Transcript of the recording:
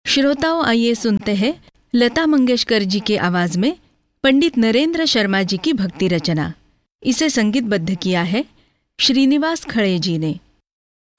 श्रोताओं, आइए सुनते हैं लता मंगेशकर जी की आवाज में पंडित नरेंद्र शर्मा जी की भक्ति रचना। इसे संगीतबद्ध किया है श्रीनिवास खड़े जी ने।